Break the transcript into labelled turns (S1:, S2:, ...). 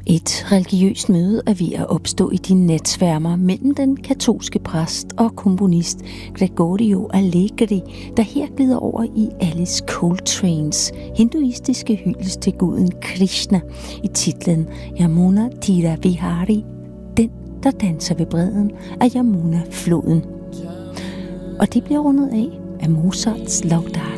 S1: Et religiøst møde er ved at opstå i de natsværmer mellem den katolske præst og komponist Gregorio Allegri, der her glider over i Alice Coltranes hinduistiske hyldest til guden Krishna i titlen Yamuna Tira Vihari, den der danser ved bredden af Yamuna-floden. Og det bliver rundet af Mozarts Laudate.